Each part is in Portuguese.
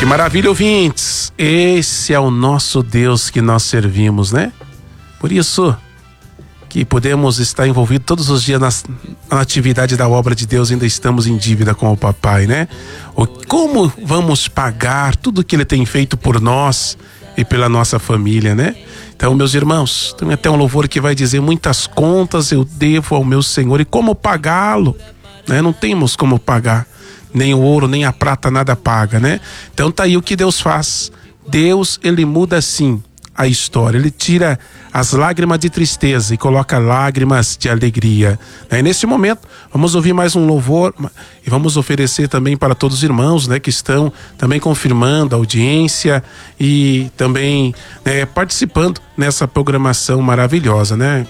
Que maravilha, ouvintes! Esse é o nosso Deus que nós servimos, né? Por isso que podemos estar envolvidos todos os dias na atividade da obra de Deus, ainda estamos em dívida com o papai, né? Como vamos pagar tudo que ele tem feito por nós e pela nossa família, né? Então, meus irmãos, tem até um louvor que vai dizer: muitas contas eu devo ao meu Senhor, e como pagá-lo, né? Não temos como pagar, nem o ouro, nem a prata, nada paga, né? Então tá aí o que Deus faz. Deus, ele muda sim a história, ele tira as lágrimas de tristeza e coloca lágrimas de alegria. E nesse momento, vamos ouvir mais um louvor e vamos oferecer também para todos os irmãos, né, que estão também confirmando a audiência e também, né, participando nessa programação maravilhosa, né?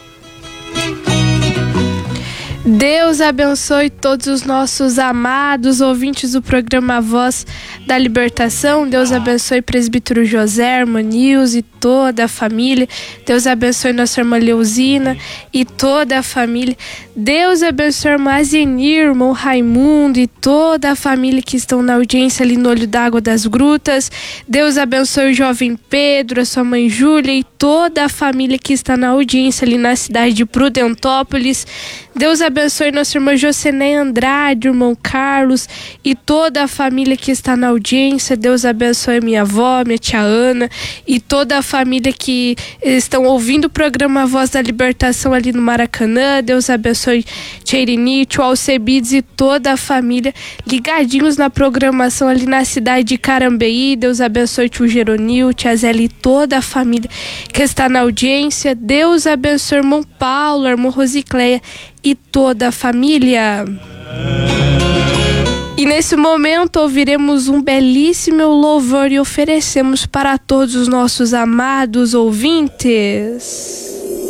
Deus abençoe todos os nossos amados ouvintes do programa Voz da Libertação. Deus abençoe presbítero José, irmã Nilce e toda a família. Deus abençoe nossa irmã Leuzina e toda a família. Deus abençoe a irmã Zenir, irmão Raimundo e toda a família que estão na audiência ali no Olho d'Água das Grutas. Deus abençoe o jovem Pedro, a sua mãe Júlia e toda a família que está na audiência ali na cidade de Prudentópolis. Deus abençoe nossa irmã Jocené Andrade, irmão Carlos e toda a família que está na audiência. Deus abençoe minha avó, minha tia Ana e toda a família que estão ouvindo o programa Voz da Libertação ali no Maracanã. Deus abençoe tia Irini, tio Alcebides e toda a família ligadinhos na programação ali na cidade de Carambeí. Deus abençoe tio Geronil, tia Zélia e toda a família que está na audiência. Deus abençoe irmão Paulo, irmão Rosicléia e toda a família. E nesse momento ouviremos um belíssimo louvor e oferecemos para todos os nossos amados ouvintes.